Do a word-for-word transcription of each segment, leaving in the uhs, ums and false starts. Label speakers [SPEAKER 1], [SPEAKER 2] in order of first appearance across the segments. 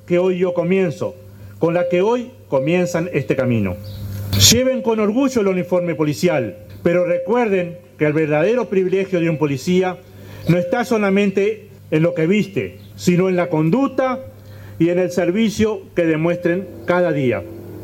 [SPEAKER 1] que hoy yo comienzo, con la que hoy comienzan este camino. Lleven con orgullo el uniforme policial, pero recuerden que el verdadero privilegio de un policía no está solamente en lo que viste, sino en la conducta y en el servicio que demuestren cada día.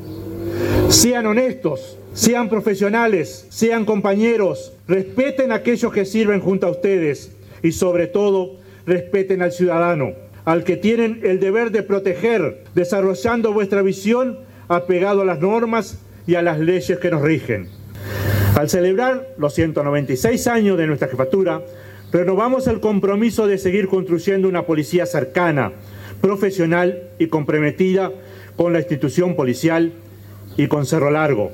[SPEAKER 1] Sean honestos, sean profesionales, sean compañeros, respeten a aquellos que sirven junto a ustedes y sobre todo respeten al ciudadano, al que tienen el deber de proteger, desarrollando vuestra visión apegado a las normas y a las leyes que nos rigen. Al celebrar los ciento noventa y seis años de nuestra jefatura, renovamos el compromiso de seguir construyendo una policía cercana, profesional y comprometida con la institución policial y con Cerro Largo.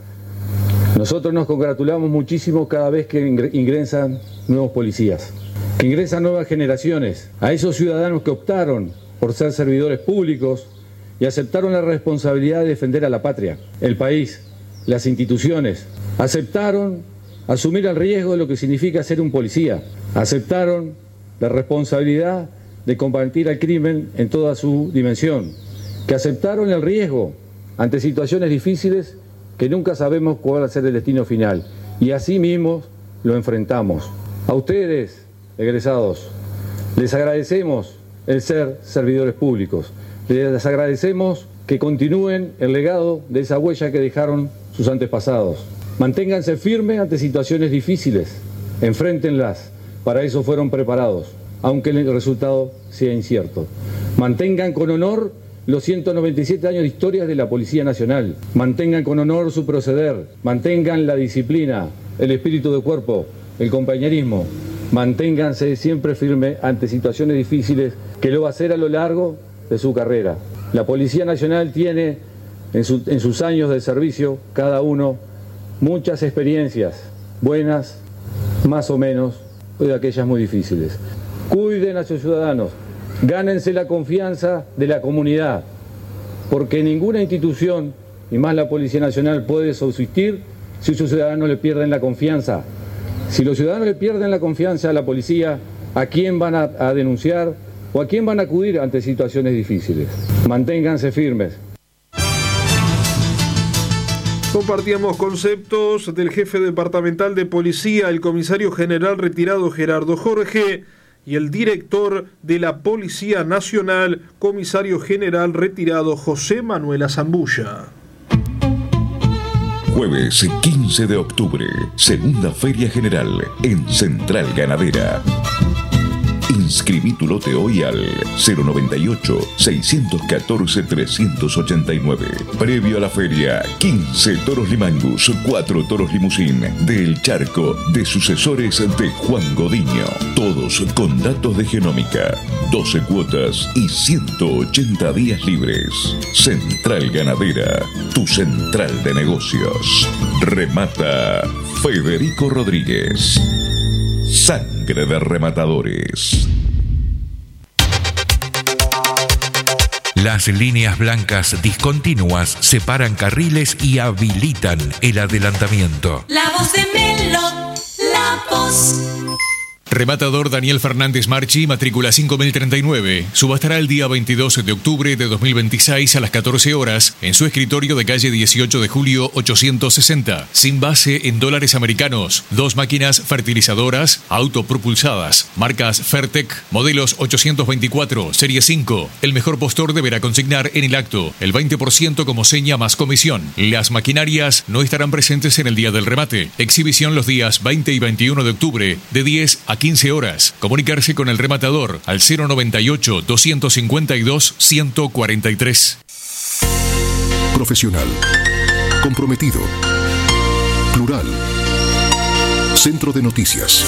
[SPEAKER 2] Nosotros nos congratulamos muchísimo cada vez que ingresan nuevos policías, que ingresan nuevas generaciones, a esos ciudadanos que optaron por ser servidores públicos y aceptaron la responsabilidad de defender a la patria, el país, las instituciones. Aceptaron asumir el riesgo de lo que significa ser un policía. Aceptaron la responsabilidad de combatir al crimen en toda su dimensión. Que aceptaron el riesgo ante situaciones difíciles que nunca sabemos cuál va a ser el destino final. Y así mismo lo enfrentamos. A ustedes, egresados, les agradecemos el ser servidores públicos. Les agradecemos que continúen el legado de esa huella que dejaron sus antepasados. Manténganse firmes ante situaciones difíciles, enfréntenlas, para eso fueron preparados, aunque el resultado sea incierto. Mantengan con honor los ciento noventa y siete años de historia de la Policía Nacional, mantengan con honor su proceder, mantengan la disciplina, el espíritu de cuerpo, el compañerismo, manténganse siempre firmes ante situaciones difíciles, que lo va a hacer a lo largo de su carrera. La Policía Nacional tiene en, su, en sus años de servicio, cada uno, muchas experiencias, buenas, más o menos, y de aquellas muy difíciles. Cuiden a sus ciudadanos, gánense la confianza de la comunidad, porque ninguna institución, y más la Policía Nacional, puede subsistir si sus ciudadanos le pierden la confianza. Si los ciudadanos le pierden la confianza a la policía, ¿a quién van a, a denunciar o a quién van a acudir ante situaciones difíciles? Manténganse firmes.
[SPEAKER 3] Compartíamos conceptos del jefe departamental de policía, el comisario general retirado Gerardo Jorge, y el director de la Policía Nacional, comisario general retirado José Manuel Azambulla.
[SPEAKER 4] Jueves quince de octubre, segunda Feria General en Central Ganadera. Inscribí tu lote hoy al cero noventa y ocho, seiscientos catorce, trescientos ochenta y nueve. Previo a la feria, quince toros Limangus, cuatro toros limusín del Charco, de sucesores de Juan Godiño. Todos con datos de genómica, doce cuotas y ciento ochenta días libres. Central Ganadera, tu central de negocios. Remata Federico Rodríguez. Sangre de rematadores.
[SPEAKER 5] Las líneas blancas discontinuas separan carriles y habilitan el adelantamiento.
[SPEAKER 6] La voz de Melo, la voz.
[SPEAKER 7] Rematador Daniel Fernández Marchi, matrícula cinco mil treinta y nueve, subastará el día veintidós de octubre de dos mil veintiséis a las catorce horas en su escritorio de calle dieciocho de julio ochocientos sesenta, sin base en dólares americanos, dos máquinas fertilizadoras autopropulsadas, marcas Fertec, modelos ochocientos veinticuatro, serie cinco. El mejor postor deberá consignar en el acto el veinte por ciento como seña más comisión. Las maquinarias no estarán presentes en el día del remate. Exhibición los días veinte y veintiuno de octubre de diez a quince horas. Comunicarse con el rematador al cero noventa y ocho, doscientos cincuenta y dos, ciento cuarenta y tres.
[SPEAKER 8] Profesional. Comprometido. Plural. Centro de Noticias.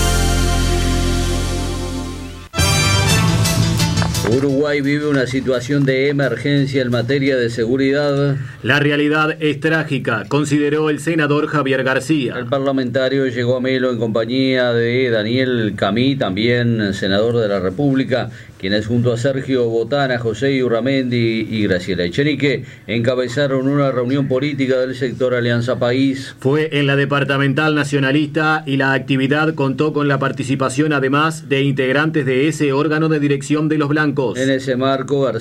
[SPEAKER 9] Uruguay vive una situación de emergencia en materia de seguridad.
[SPEAKER 10] La realidad es trágica, consideró el senador Javier García.
[SPEAKER 9] El parlamentario llegó a Melo en compañía de Daniel Camí, también senador de la República, quienes junto a Sergio Botana, José Iurramendi y Graciela Echenique encabezaron una reunión política del sector Alianza País.
[SPEAKER 10] Fue en la departamental nacionalista y la actividad contó con la participación además de integrantes de ese órgano de dirección de los blancos.
[SPEAKER 9] En ese marco, García